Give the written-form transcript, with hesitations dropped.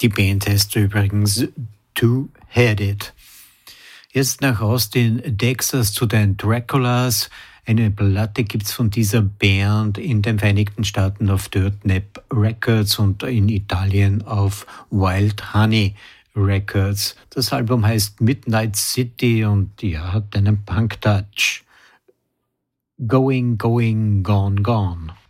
Die Band heißt übrigens Two-Headed. Jetzt nach Austin, Texas zu den Draculas. Eine Platte gibt's von dieser Band in den Vereinigten Staaten auf Dirt Nap Records und in Italien auf Wild Honey Records. Das Album heißt Midnight City und ja, hat einen Punk-Touch. Going, going, gone, gone.